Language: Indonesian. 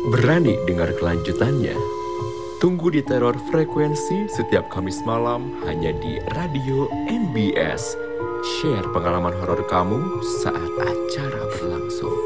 Berani dengar kelanjutannya? Tunggu di Teror Frekuensi setiap Kamis malam hanya di Radio NBS. Share pengalaman horor kamu saat acara berlangsung.